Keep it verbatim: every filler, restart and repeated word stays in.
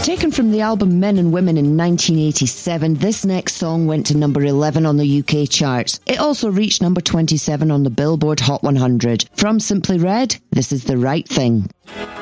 Taken from the album Men and Women in nineteen eighty-seven, this next song went to number eleven on the U K charts. It also reached number twenty-seven on the Billboard Hot one hundred. From Simply Red, this is The Right Thing.